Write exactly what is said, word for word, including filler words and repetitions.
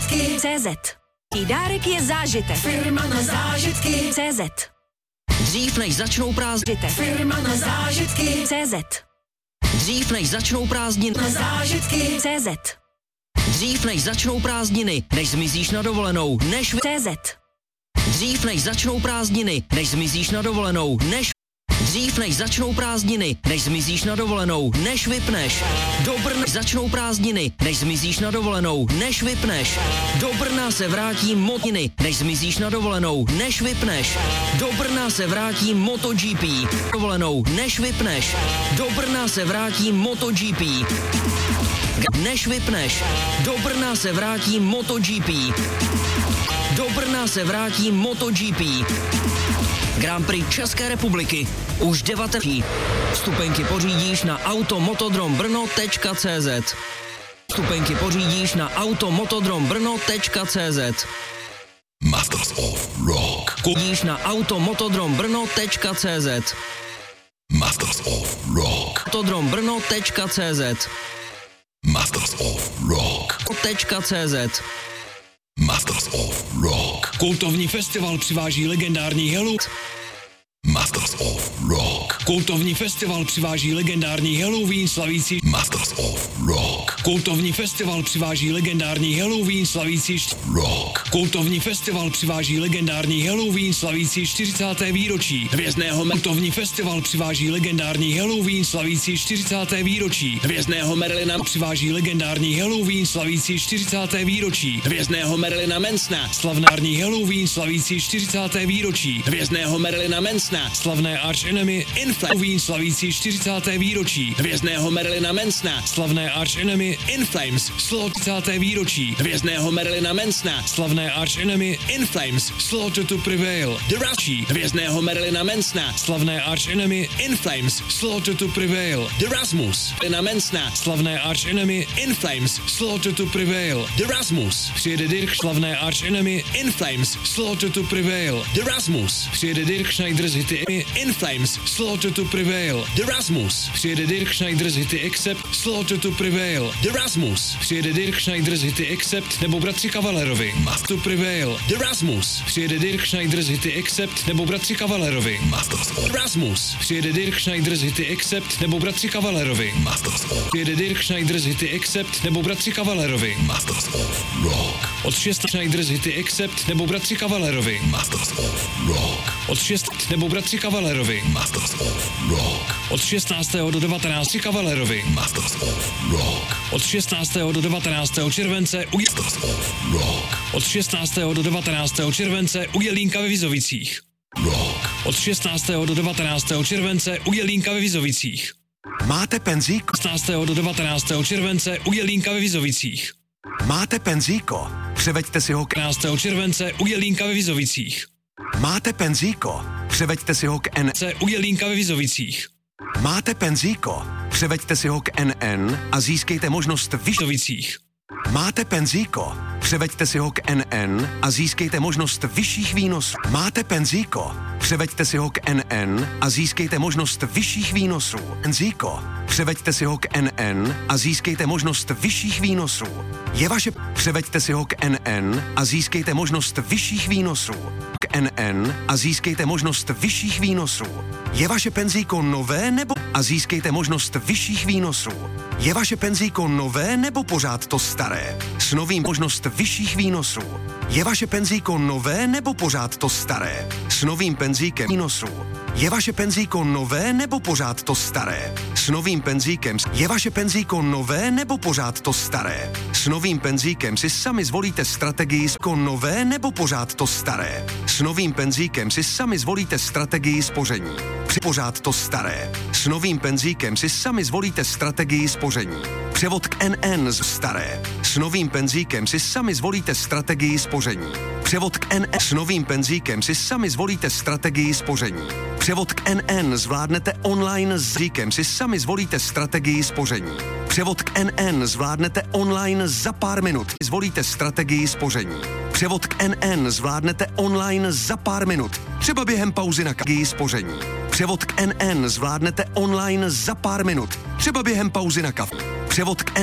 zážitky. C Z. I dárek je zážitek. Firma na zážitky. C Z. Dřív než začnou prázdniny. Firma na zážitky. C Z. Dřív než začnou prázdniny. Na zážitky. C Z. Dřív než začnou prázdniny, než zmizíš na dovolenou, než vy... C Z. Dřív než začnou prázdniny, než zmizíš na dovolenou, než... Dřív než začnou prázdniny, než zmizíš na dovolenou, než vypneš. Do Brna začnou prázdniny, než zmizíš na dovolenou, než vypneš. Do Brna se vrátí motiny, než zmizíš na dovolenou, než vypneš. Do Brna se vrátí MotoGP. Dovolenou, než vypneš. Do Brna se vrátí MotoGP. Než vypneš. Do Brna se vrátí MotoGP. Do Brna se vrátí MotoGP. Grand Prix České republiky. Už devatenáct. Vstupenky pořídíš na automotodrombrno tečka cé zet. Vstupenky pořídíš na automotodrombrno tečka cé zet. Masters of Rock. Pořídíš na automotodrombrno tečka cé zet. Masters of Rock. Autodrombrno tečka cé zet. Masters of Rock. .cz. Masters of Rock. Kultovní festival přiváží legendární Halloween. Masters of Rock. Kultovní festival přiváží legendární Halloween slavící. Masters of Rock. Kultovní festival přiváží legendární Halloween slavící. Rock. Kultovní festival přiváží legendární Halloween slavící čtyřicáté výročí Hvězdného. Kultovní festival přiváží legendární Halloween slavící čtyřicáté výročí Hvězdného Marilyna. Přiváží legendární Halloween slavící čtyřicáté výročí Hvězdného Marilyna Mansona. Slavnární Halloween slavící čtyřicáté výročí Hvězdného Marilyna Mansona. Slavné Arch Enemy Halloween slavící čtyřicáté výročí Hvězdného Marilyna Mansona. Slavné Arch Enemy In Flames čtyřicáté výročí Hvězdného Marilyna Mansona. Slavné Arch Enemy In Flames Slaughter to Prevail. The Rashy Hvězdného Marilyna Mansona. Slavné Arch Enemy In Flames Slaughter to Prevail. The Rasmus Marilyna Mansona. Slavné Arch Enemy In Flames Slaughter to Prevail. The Rasmus přijede Dirk. Slavné Arch Enemy In Flames Slaughter to Prevail. The Rasmus přijede Dirk Schneider z hity In Flames Slaughter to Prevail. The Rasmus přijede Dirk Schneider z hity Accept Slaughter to Prevail. The Rasmus přijede Dirk Schneider z hity Accept nebo Bratři Kavalerovi. Must to Prevail. The Rasmus přijede Dirk Schneider z hity Accept nebo Bratři Kavalerovi. Masters of Rasmus přijede Dirk Schneider z hity Accept nebo Bratři Kavalerovi. Masters of Přijede Dirk Schneider z hity Accept nebo Bratři Kavalerovi. Masters of Rock. Od šestnácti Schneider z hity Accept nebo Bratři Kavalerovi. Masters of Rock. Od šestnácti nebo Bratři Kavalerovi. Masters of Rock. Od šestnáctého do devatenácti Kavalerovi. Masters of Rock. Od šestnáctého do devatenáctého července u Masters of Rock. Od šestnáctého do devatenáctého července u Jelínka ve Vizovicích. Rock. Od šestnáctého do devatenáctého července u Jelínka ve Vizovicích. Máte penzíko? šestnáctého do devatenáctého července u Jelínka ve Vizovicích. Máte penzíko? Převeďte si ho k... patnáctého července u Jelínka ve Vizovicích. Máte penzíko? Převeďte si ho k N... U Jelínka ve Vizovicích. Máte penzíko? Převeďte si ho k N N a získejte možnost vyš... Vizovicích. Máte penzíko? Převeďte si ho k N N a získejte možnost vyšších výnosů. Máte penzíko? Převeďte si ho k N N a získejte možnost vyšších výnosů. Penzíko? Převeďte si ho k N N a získejte možnost vyšších výnosů. Je vaše... Převeďte si ho k N N a získejte možnost vyšších výnosů. K N N a získejte možnost vyšších výnosů. Je vaše penzíko nové nebo... A získejte možnost vyšších výnosů. Je vaše penzíko nové nebo pořád to staré? S novým možnost vyšších výnosů. Je vaše penzíko nové nebo pořád to staré? S novým penzíkem výnosů. Je vaše penzíko nové nebo pořád to staré? S novým penzíkem. Je vaše penzíko nové nebo pořád to staré? S novým penzíkem si sami zvolíte strategii jako nové nebo pořád to staré? S novým penzíkem si sami zvolíte strategii spoření. Při pořád to staré. S novým penzíkem si sami zvolíte strategii spoření. Převod k N N z staré. S novým penzíkem si sami zvolíte strategii spoření. Převod k N N. S novým penzíkem si sami zvolíte strategii spoření. Převod k N N zvládnete online s říkem si sami zvolíte strategii spoření. Převod k N N zvládnete online za pár minut. Zvolíte strategii spoření. Převod k N N zvládnete online za pár minut. Třeba během pauzy na strategii spoření. Převod k N N zvládnete online za pár minut. Třeba během pauzy na kafe. Převod k N